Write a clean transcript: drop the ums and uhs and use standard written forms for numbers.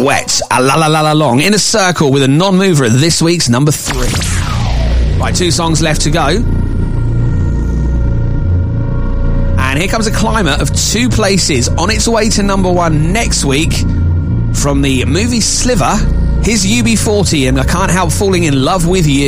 Wet, a la la la la long, in a circle with a non-mover at this week's number 3. Right, 2 songs left to go. And here comes a climber of 2 places on its way to number 1 next week from the movie Sliver. Here's UB40 and I Can't Help Falling in Love with You.